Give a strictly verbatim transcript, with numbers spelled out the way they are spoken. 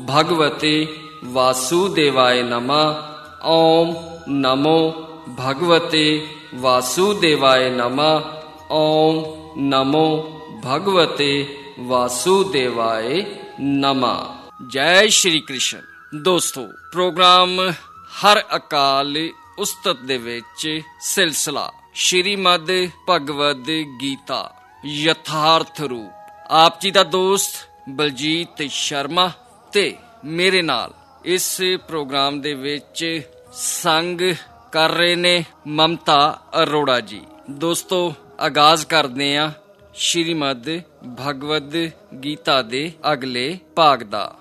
भगवते वासुदेवाय नमः। ओम नमो भगवते वासुदेवाय नमः। ओम नमो भगवते वासुदेवाय नमः। जय श्री कृष्ण। दोस्तों, प्रोग्राम हर अकाल उस्तत दे विच सिलसिला श्रीमद भगवद गीता यथार्थ रूप। आप जी दा दोस्त बलजीत शर्मा ते मेरे नाल इस प्रोग्राम दे विच संग कर रहे ने ममता अरोड़ा जी। दोस्तों, आगाज करदे आ श्रीमद भगवद गीता दे अगले भाग दा।